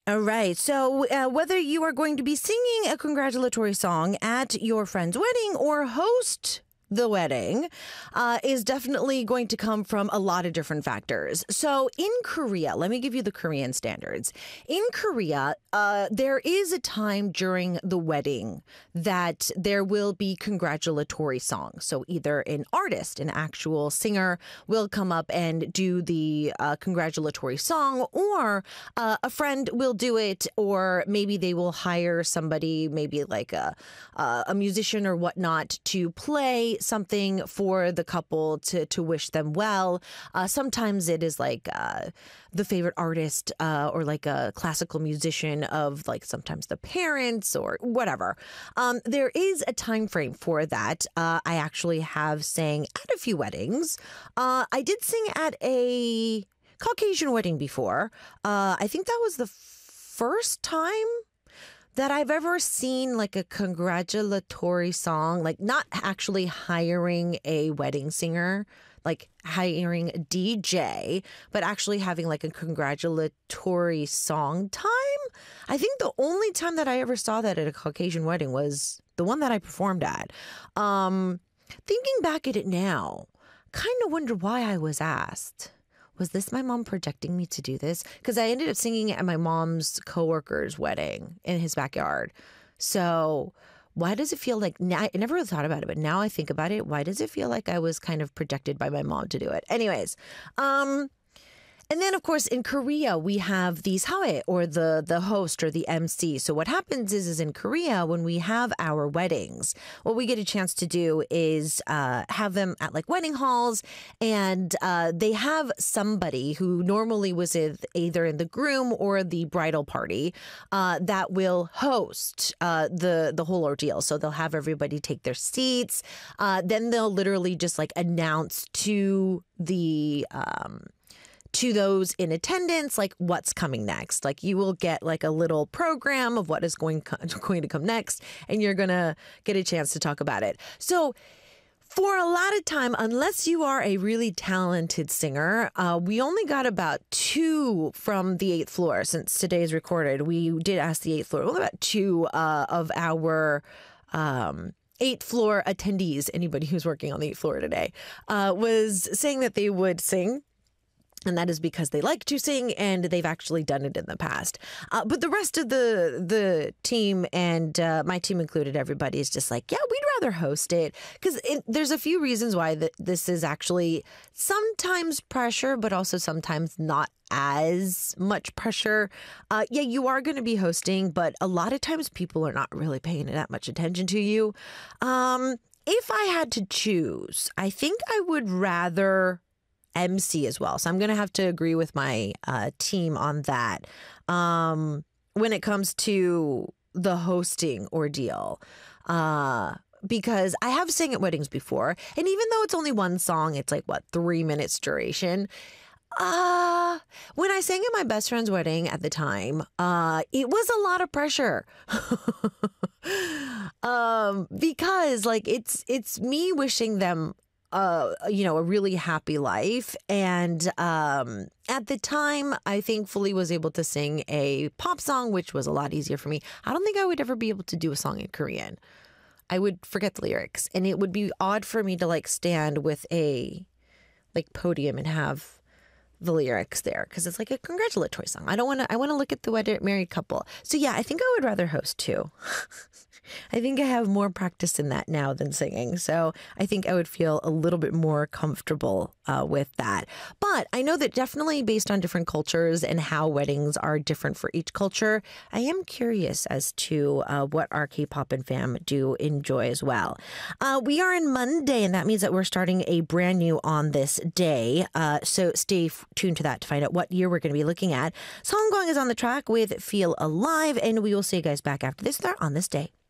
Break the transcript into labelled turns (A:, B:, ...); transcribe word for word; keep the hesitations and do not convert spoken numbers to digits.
A: All right. So, uh, whether you are going to be singing a congratulatory song at your friend's wedding or host the wedding uh, is definitely going to come from a lot of different factors. So in Korea, let me give you the Korean standards. In Korea, uh, there is a time during the wedding that there will be congratulatory songs. So either an artist, an actual singer, will come up and do the uh, congratulatory song, or uh, a friend will do it, or maybe they will hire somebody, maybe like a, uh, a musician or whatnot, to play something for the couple to to wish them well. Uh, sometimes it is like uh, the favorite artist uh, or like a classical musician of like sometimes the parents or whatever. Um, there is a time frame for that. Uh, I actually have sang at a few weddings. Uh, I did sing at a Caucasian wedding before. Uh, I think that was the first time that I've ever seen like a congratulatory song, like not actually hiring a wedding singer, like hiring a D J, but actually having like a congratulatory song time. I think the only time that I ever saw that at a Caucasian wedding was the one that I performed at. Um, thinking back at it now, kind of wonder why I was asked. Was this my mom projecting me to do this? Because I ended up singing at my mom's coworker's wedding in his backyard. So why does it feel like, now, I never really thought about it, but now I think about it, why does it feel like I was kind of projected by my mom to do it? Anyways, um... And then, of course, in Korea, we have these hae, or the, the host or the M C. So what happens is, is in Korea, when we have our weddings, what we get a chance to do is uh, have them at like wedding halls, and uh, they have somebody who normally was with either in the groom or the bridal party uh, that will host uh, the, the whole ordeal. So they'll have everybody take their seats. Uh, then they'll literally just like announce to the... Um, to those in attendance, like what's coming next. Like you will get like a little program of what is going, going to come next, and you're going to get a chance to talk about it. So for a lot of time, unless you are a really talented singer, uh, we only got about two from the eighth floor since today's recorded. We did ask the eighth floor, only about two uh, of our... Um, eighth floor attendees, anybody who's working on the eighth floor today, uh, was saying that they would sing. And that is because they like to sing and they've actually done it in the past. Uh, but the rest of the the team, and uh, my team included, everybody is just like, yeah, we'd rather host it. Because there's a few reasons why th- this is actually sometimes pressure, but also sometimes not as much pressure. Uh, yeah, you are going to be hosting, but a lot of times people are not really paying that much attention to you. Um, if I had to choose, I think I would rather M C as well. So I'm going to have to agree with my uh, team on that. Um, when it comes to the hosting ordeal, uh, because I have sang at weddings before, and even though it's only one song, it's like, what, three minutes duration. Uh, when I sang at my best friend's wedding at the time, uh, it was a lot of pressure. um, because like it's, it's me wishing them Uh, you know, a really happy life. And um, at the time, I thankfully was able to sing a pop song, which was a lot easier for me. I don't think I would ever be able to do a song in Korean. I would forget the lyrics, and it would be odd for me to like stand with a like podium and have the lyrics there, because it's like a congratulatory song. I don't want to, I want to look at the wedded married couple. So yeah, I think I would rather host too. I think I have more practice in that now than singing. So I think I would feel a little bit more comfortable uh, with that. But I know that definitely based on different cultures and how weddings are different for each culture, I am curious as to uh, what our K-pop and fam do enjoy as well. Uh, we are in Monday, and that means that we're starting a brand new On This Day. Uh, so stay f- tuned to that to find out what year we're going to be looking at. Song Gong is on the track with Feel Alive, and we will see you guys back after this there On This Day.